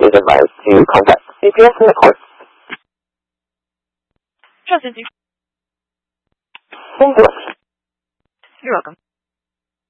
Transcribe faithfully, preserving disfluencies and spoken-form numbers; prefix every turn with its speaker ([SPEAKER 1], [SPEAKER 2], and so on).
[SPEAKER 1] please advise to contact C P S in the court.
[SPEAKER 2] Trust you.
[SPEAKER 1] Thank you much.
[SPEAKER 2] You're welcome.